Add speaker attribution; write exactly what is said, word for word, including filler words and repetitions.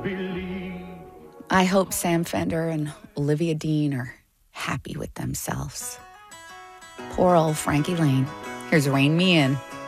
Speaker 1: believe.
Speaker 2: I hope Sam Fender and Olivia Dean are happy with themselves. Poor old Frankie Lane. Here's Rain Me In.